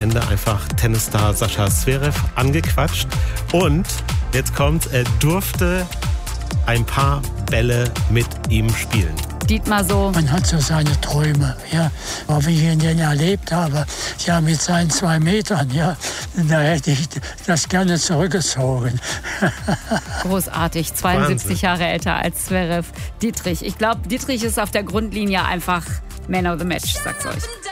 Wochenende einfach Tennisstar Sascha Zverev angequatscht. Und jetzt kommt, er durfte ein paar Bälle mit ihm spielen. Dietmar so. Man hat so seine Träume, ja. Aber wie ich ihn denn erlebt habe, ja, mit seinen 2 Metern, ja, da hätte ich das gerne zurückgezogen. Großartig, 72 Jahre älter als Zverev. Dietrich, ich glaube, Dietrich ist auf der Grundlinie einfach Man of the Match, sagt's euch.